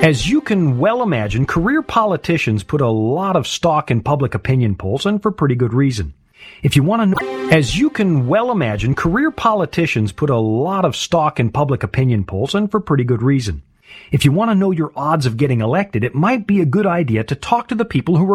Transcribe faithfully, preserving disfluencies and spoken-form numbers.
As you can well imagine, career politicians put a lot of stock in public opinion polls, and for pretty good reason. If you want to know, as you can well imagine, career politicians put a lot of stock in public opinion polls, and for pretty good reason. If you want to know your odds of getting elected, it might be a good idea to talk to the people who are